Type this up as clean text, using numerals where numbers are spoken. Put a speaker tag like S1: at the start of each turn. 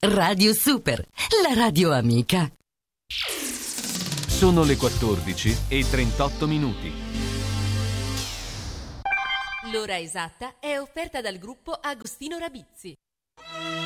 S1: Radio Super, la radio amica.
S2: Sono le 14:38.
S3: L'ora esatta è offerta dal gruppo Agostino Rabizzi.